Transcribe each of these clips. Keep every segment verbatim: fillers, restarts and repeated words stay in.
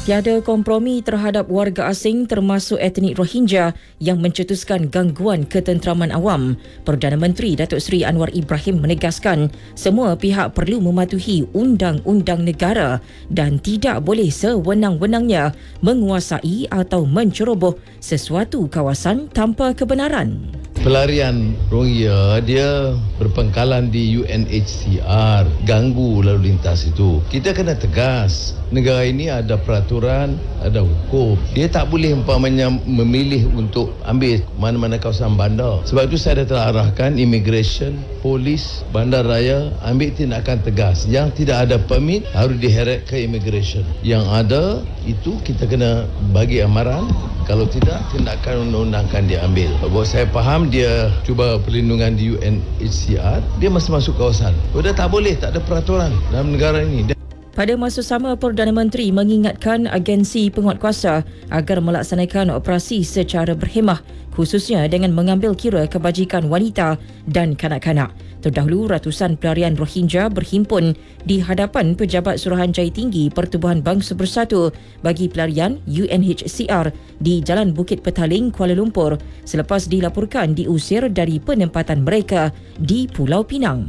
Tiada kompromi terhadap warga asing termasuk etnik Rohingya yang mencetuskan gangguan ketenteraman awam. Perdana Menteri Datuk Seri Anwar Ibrahim menegaskan semua pihak perlu mematuhi undang-undang negara dan tidak boleh sewenang-wenangnya menguasai atau menceroboh sesuatu kawasan tanpa kebenaran. Pelarian Rohingya dia berpangkalan di U N H C R, ganggu lalu lintas itu. Kita kena tegas. Negara ini ada peraturan, ada hukum. Dia tak boleh umpamanya memilih untuk ambil mana-mana kawasan bandar. Sebab itu saya dah telah arahkan immigration, polis, bandaraya ambil tindakan tegas. Yang tidak ada permit harus diheret ke immigration. Yang ada itu kita kena bagi amaran. Kalau tidak, tindakan undang-undang akan diambil. Bahawa saya faham dia cuba perlindungan di U N H C R, dia masih masuk kawasan. Oh, dah tak boleh, tak ada peraturan dalam negara ini. Pada masa sama, Perdana Menteri mengingatkan agensi penguatkuasa agar melaksanakan operasi secara berhemah, khususnya dengan mengambil kira kebajikan wanita dan kanak-kanak. Terdahulu, ratusan pelarian Rohingya berhimpun di hadapan Pejabat Suruhanjaya Tinggi Pertubuhan Bangsa Bersatu bagi Pelarian U N H C R di Jalan Bukit Petaling, Kuala Lumpur selepas dilaporkan diusir dari penempatan mereka di Pulau Pinang.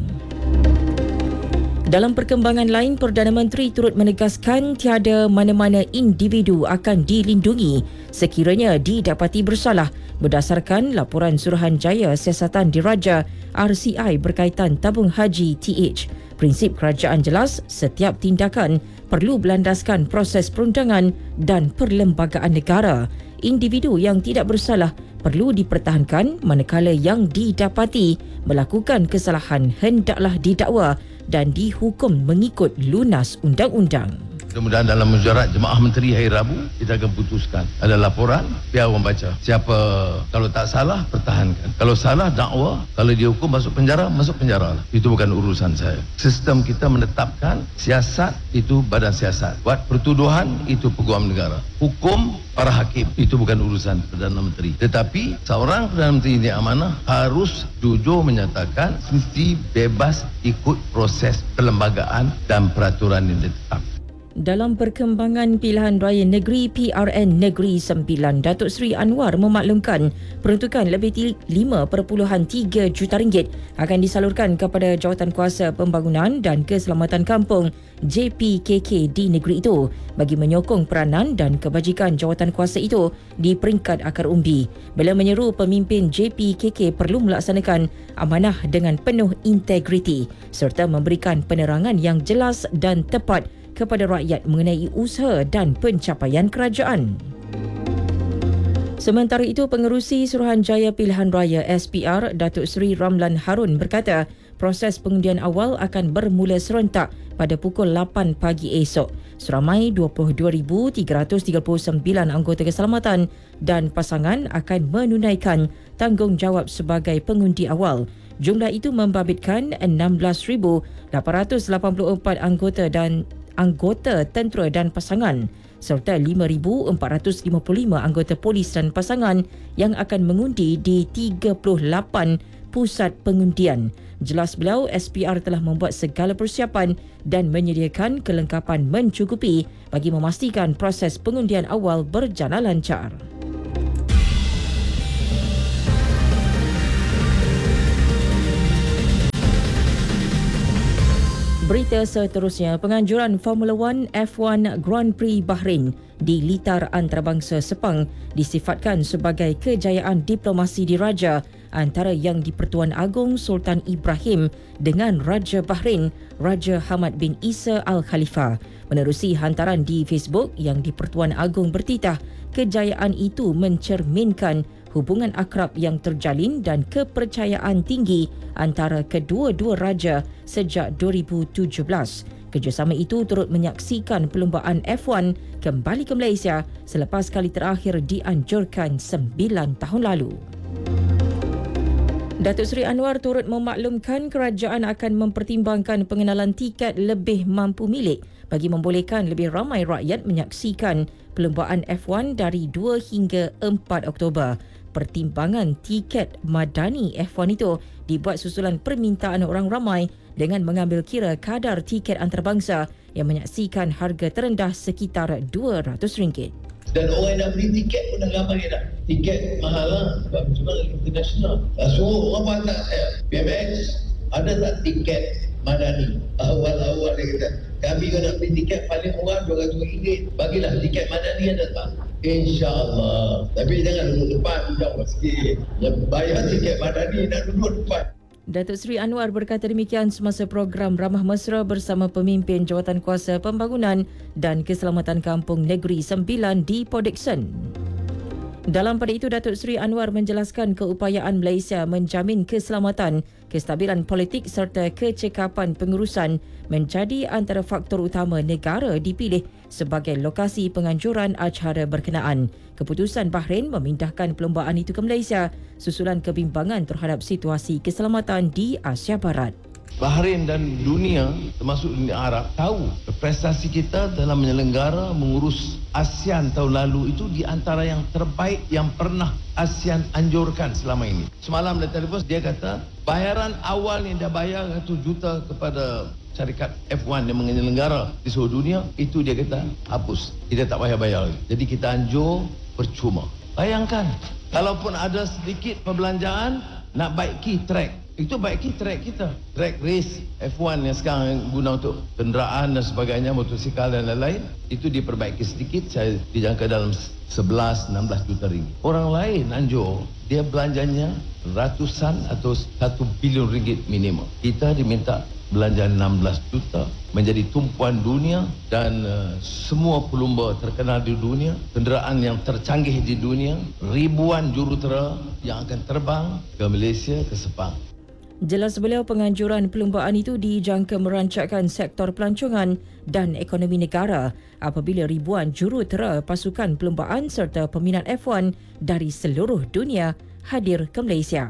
Dalam perkembangan lain, Perdana Menteri turut menegaskan tiada mana-mana individu akan dilindungi sekiranya didapati bersalah berdasarkan laporan Suruhanjaya Siasatan Diraja R C I berkaitan tabung haji T H. Prinsip kerajaan jelas, setiap tindakan perlu berlandaskan proses perundangan dan perlembagaan negara. Individu yang tidak bersalah perlu dipertahankan manakala yang didapati melakukan kesalahan hendaklah didakwa dan dihukum mengikut lunas undang-undang. Mudah-mudahan dalam mesyuarat Jemaah Menteri hari Rabu kita akan putuskan. Ada laporan, biar orang baca. Siapa kalau tak salah, pertahankan. Kalau salah, dakwa. Kalau dihukum masuk penjara, masuk penjara. Itu bukan urusan saya. Sistem kita menetapkan siasat itu badan siasat. Buat pertuduhan itu peguam negara. Hukum para hakim itu bukan urusan Perdana Menteri. Tetapi seorang Perdana Menteri ini amanah harus jujur menyatakan mesti bebas ikut proses perlembagaan dan peraturan yang ditetapkan. Dalam perkembangan pilihan raya negeri P R N Negeri Sembilan, Datuk Seri Anwar memaklumkan peruntukan lebih lima perpuluhan tiga juta ringgit akan disalurkan kepada Jawatankuasa Pembangunan dan Keselamatan Kampung J P K K di negeri itu bagi menyokong peranan dan kebajikan jawatankuasa itu di peringkat akar umbi. Beliau menyeru pemimpin J P K K perlu melaksanakan amanah dengan penuh integriti serta memberikan penerangan yang jelas dan tepat kepada rakyat mengenai usaha dan pencapaian kerajaan. Sementara itu, Pengerusi Suruhanjaya Pilihan Raya S P R Datuk Seri Ramlan Harun berkata proses pengundian awal akan bermula serentak pada pukul lapan pagi esok. Seramai dua puluh dua ribu tiga ratus tiga puluh sembilan anggota keselamatan dan pasangan akan menunaikan tanggungjawab sebagai pengundi awal. Jumlah itu membabitkan enam belas ribu lapan ratus lapan puluh empat anggota dan anggota tentera dan pasangan serta lima ribu empat ratus lima puluh lima anggota polis dan pasangan yang akan mengundi di tiga puluh lapan pusat pengundian. Jelas beliau, S P R telah membuat segala persiapan dan menyediakan kelengkapan mencukupi bagi memastikan proses pengundian awal berjalan lancar. Berita seterusnya, penganjuran Formula One F one Grand Prix Bahrain di litar antarabangsa Sepang disifatkan sebagai kejayaan diplomasi diraja antara Yang di-Pertuan Agong Sultan Ibrahim dengan Raja Bahrain Raja Hamad bin Isa Al Khalifa. Menerusi hantaran di Facebook, Yang di-Pertuan Agong bertitah kejayaan itu mencerminkan hubungan akrab yang terjalin dan kepercayaan tinggi antara kedua-dua raja sejak dua ribu tujuh belas. Kerjasama itu turut menyaksikan perlumbaan F one kembali ke Malaysia selepas kali terakhir dianjurkan sembilan tahun lalu. Datuk Seri Anwar turut memaklumkan kerajaan akan mempertimbangkan pengenalan tiket lebih mampu milik bagi membolehkan lebih ramai rakyat menyaksikan perlumbaan F one dari dua hingga empat Oktober. Pertimbangan tiket madani F one itu dibuat susulan permintaan orang ramai dengan mengambil kira kadar tiket antarabangsa yang menyaksikan harga terendah sekitar dua ratus ringgit. Dan orang yang nak beli tiket pun dah ramai dah. Tiket mahal lah sebab cuma international. Suruh orang pun tak saya. P M X ada tak tiket madani? Awal-awal dia kata, kami kalau nak beli tiket paling murah dua ratus ringgit. Bagilah tiket madani ada tak? InsyaAllah. Tapi jangan duduk depan, jauh sikit. Bayar tiket madani nak duduk depan. Datuk Seri Anwar berkata demikian semasa program Ramah Mesra bersama pemimpin Jawatankuasa Pembangunan dan Keselamatan Kampung Negeri Sembilan di Port Dickson. Dalam pada itu, Datuk Seri Anwar menjelaskan keupayaan Malaysia menjamin keselamatan, kestabilan politik serta kecekapan pengurusan menjadi antara faktor utama negara dipilih sebagai lokasi penganjuran acara berkenaan. Keputusan Bahrain memindahkan perlombaan itu ke Malaysia susulan kebimbangan terhadap situasi keselamatan di Asia Barat. Bahrain dan dunia, termasuk dunia Arab, tahu prestasi kita dalam menyelenggara mengurus ASEAN tahun lalu itu di antara yang terbaik yang pernah ASEAN anjurkan selama ini. Semalam dia telefon, dia kata bayaran awal yang dia bayar satu juta kepada syarikat F satu yang menyelenggara di seluruh dunia, itu dia kata hapus, kita tak payah bayar lagi. Jadi kita anjur percuma. Bayangkan, kalaupun ada sedikit perbelanjaan nak baiki track, itu baiki track kita, track race F satu yang sekarang guna untuk kenderaan dan sebagainya, motosikal dan lain-lain, itu diperbaiki sedikit, saya dijangka dalam sebelas enam belas juta ringgit. Orang lain anjur dia belanjanya ratusan atau satu bilion ringgit minimum. Kita diminta belanja enam belas juta, menjadi tumpuan dunia dan uh, semua pelumba terkenal di dunia, kenderaan yang tercanggih di dunia, ribuan jurutera yang akan terbang ke Malaysia, ke Sepang. Jelas beliau, penganjuran perlumbaan itu dijangka merancakkan sektor pelancongan dan ekonomi negara apabila ribuan jurutera pasukan perlumbaan serta peminat F satu dari seluruh dunia hadir ke Malaysia.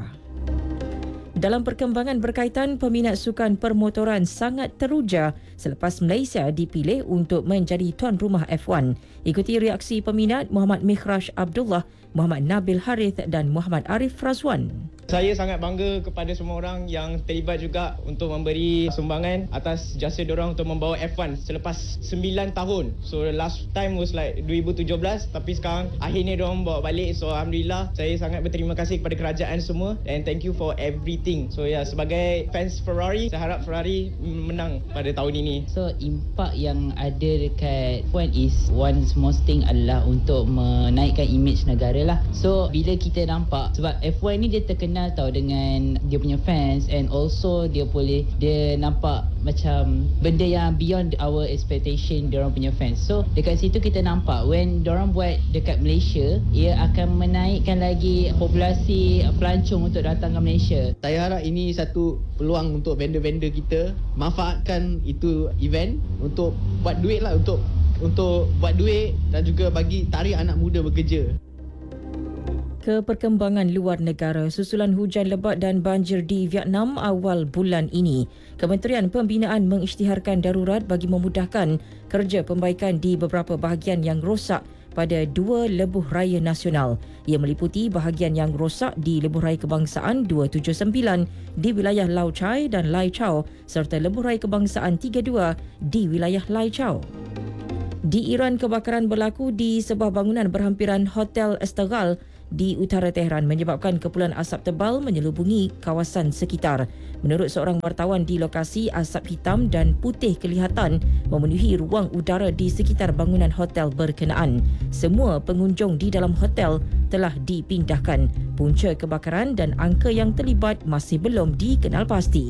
Dalam perkembangan berkaitan, peminat sukan permotoran sangat teruja selepas Malaysia dipilih untuk menjadi tuan rumah F satu. Ikuti reaksi peminat Muhammad Mikhraj Abdullah, Muhammad Nabil Harith dan Muhammad Arif Razwan. Saya sangat bangga kepada semua orang yang terlibat juga untuk memberi sumbangan atas jasa diorang untuk membawa F satu selepas sembilan tahun. So last time was like dua ribu tujuh belas, tapi sekarang akhirnya diorang bawa balik. So Alhamdulillah, saya sangat berterima kasih kepada kerajaan semua and thank you for everything. So ya, yeah, sebagai fans Ferrari, saya harap Ferrari menang pada tahun ini. So impak yang ada dekat F satu is one most thing adalah untuk menaikkan image negara lah. So bila kita nampak, sebab F satu ni dia terkenal tau dengan dia punya fans, and also dia boleh dia nampak macam benda yang beyond our expectation dia orang punya fans. So dekat situ kita nampak when dia orang buat dekat Malaysia, ia akan menaikkan lagi populasi pelancong untuk datang ke Malaysia. Saya harap ini satu peluang untuk vendor-vendor kita manfaatkan itu event untuk buat duit lah, untuk untuk buat duit dan juga bagi tarik anak muda bekerja. Ke perkembangan luar negara, susulan hujan lebat dan banjir di Vietnam awal bulan ini, Kementerian Pembinaan mengisytiharkan darurat bagi memudahkan kerja pembaikan di beberapa bahagian yang rosak pada dua lebuh raya nasional. Ia meliputi bahagian yang rosak di Lebuh Raya Kebangsaan dua tujuh sembilan di wilayah Lao Chai dan Lai Chau serta Lebuh Raya Kebangsaan tiga dua di wilayah Lai Chau. Di Iran, kebakaran berlaku di sebuah bangunan berhampiran Hotel Estegal di utara Tehran menyebabkan kepulan asap tebal menyelubungi kawasan sekitar. Menurut seorang wartawan di lokasi, asap hitam dan putih kelihatan memenuhi ruang udara di sekitar bangunan hotel berkenaan. Semua pengunjung di dalam hotel telah dipindahkan. Punca kebakaran dan angka yang terlibat masih belum dikenal pasti.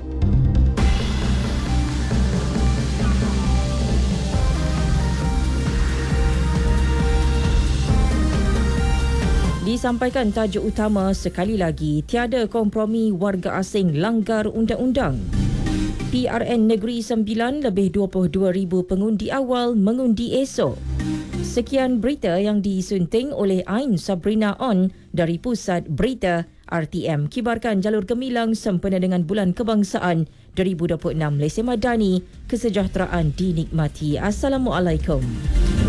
Disampaikan tajuk utama sekali lagi, tiada kompromi warga asing langgar undang-undang. P R N Negeri Sembilan lebih dua puluh dua ribu pengundi awal mengundi esok. Sekian berita yang disunting oleh Ain Sabrina On dari Pusat Berita R T M. Kibarkan jalur gemilang sempena dengan Bulan Kebangsaan dua ribu dua puluh enam. Malaysia Madani, kesejahteraan dinikmati. Assalamualaikum.